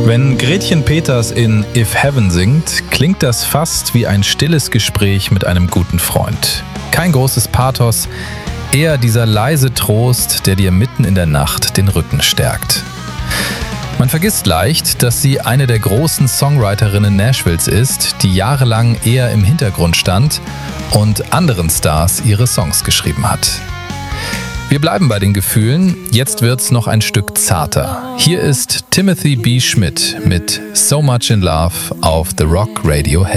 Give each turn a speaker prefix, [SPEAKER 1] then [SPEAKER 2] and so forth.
[SPEAKER 1] Wenn Gretchen Peters in If Heaven singt, klingt das fast wie ein stilles Gespräch mit einem guten Freund. Kein großes Pathos, eher dieser leise Trost, der dir mitten in der Nacht den Rücken stärkt. Man vergisst leicht, dass sie eine der großen Songwriterinnen Nashvilles ist, die jahrelang eher im Hintergrund stand und anderen Stars ihre Songs geschrieben hat. Wir bleiben bei den Gefühlen, jetzt wird's noch ein Stück zarter. Hier ist Timothy B. Schmidt mit So Much in Love auf The Rock Radio.